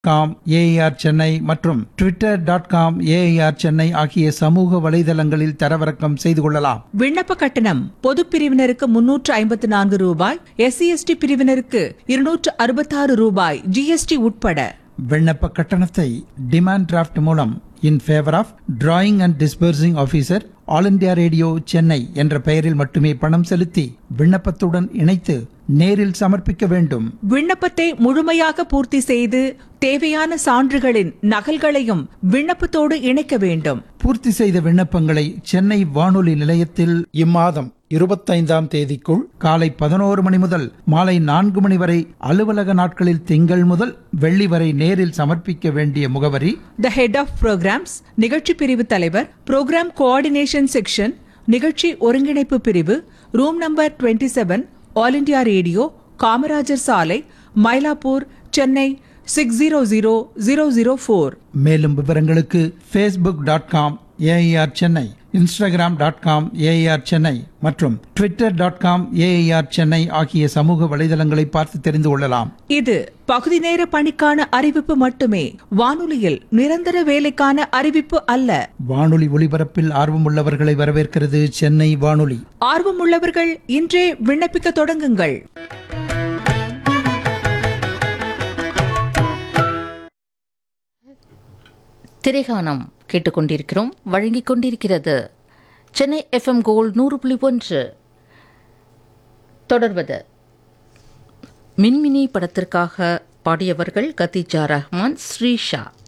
Com AIR Chennai மற்றும் twitter.com AIR Chennai ஆகிய சமூக வலைதளங்களில் தரவிறக்கம் செய்து கொள்ளலாம். விண்ணப்ப கட்டணம் பொது பிரிவினருக்கு 354 ரூபாய், SC/ST பிரிவினருக்கு 266 ரூபாய், GST உட்பட. விண்ணப்ப கட்டணத்தை டிமாண்ட் டிராஃப்ட் மூலம் இன் favour of drawing and disbursing officer all India radio Chennai என்ற பெயரில் மட்டுமே பணம் செலுத்தி விண்ணப்பத்துடன் இணைத்து நேரில் சமர்ப்பிக்க வேண்டும். விண்ணப்பத்தை முழுமையாக பூர்த்தி செய்து தேவையான சான்றுகளின் நகல்களையும் விண்ணப்பத்தோடு இணைக்க வேண்டும். பூர்த்தி செய்த விண்ணப்பங்களை சென்னை வானொலி நிலையத்தில் இம்மாதம் 25ஆம் தேதிக்குள் காலை 11 மணி முதல் மாலை 4 மணி வரை அலுவலக நாட்களில் திங்கள் முதல் வெள்ளி வரை நேரில் சமர்ப்பிக்க வேண்டிய முகவரி: த ஹெட் ஆஃப் புரோகிராம்ஸ், நிகழ்ச்சி பிரிவு தலைவர், புரோகிராம் கோஆர்டினேஷன் செக்ஷன், நிகழ்ச்சி ஒருங்கிணைப்பு பிரிவு, room number 27, all India radio, Kamarajar சாலை, மயிலாப்பூர், சென்னை 600004. மேலும் விவரங்களுக்கு facebook.com AIR Chennai, instagram.com AIR Chennai மற்றும் twitter.com ஏஐஆர் சென்னை ஆகிய சமூக வலைதளங்களை பார்த்து தெரிந்து கொள்ளலாம். இது பகுதி நேர பணிக்கான அறிவிப்பு மட்டுமே, வானொலியில் நிரந்தர வேலைக்கான அறிவிப்பு அல்ல. வானொலி ஒலிபரப்பில் ஆர்வமுள்ளவர்களை வரவேற்கிறது சென்னை வானொலி. ஆர்வமுள்ளவர்கள் இன்றே விண்ணப்பிக்க தொடங்குங்கள். திரைகானம் கேட்டுக்கொண்டிருக்கிறோம். வழங்கிக் கொண்டிருக்கிறது சென்னை FM கோல்ட் 100.1. தொடர்வது மின்மினி படத்திற்காக பாடியவர்கள் கதீஜா ரஹ்மான், ஸ்ரீஷா.